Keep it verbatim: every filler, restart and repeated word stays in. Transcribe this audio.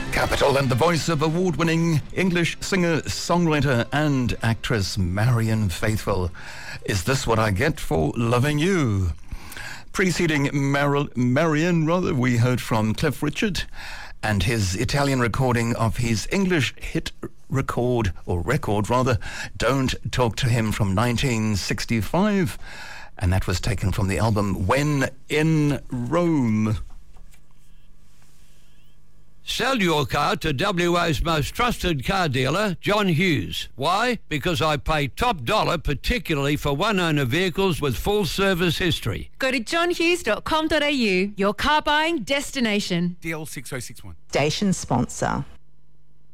Capital and the voice of award-winning English singer, songwriter and actress Marianne Faithfull. Is this what I get for loving you? Preceding Mar- Marianne, rather, we heard from Cliff Richard and his Italian recording of his English hit record, or record rather, Don't Talk to Him, from nineteen sixty-five. And that was taken from the album When in Rome. Sell your car to W A's most trusted car dealer, John Hughes. Why? Because I pay top dollar, particularly for one-owner vehicles with full service history. Go to john hughes dot com dot a u, your car buying destination. D L six oh six one. Station sponsor.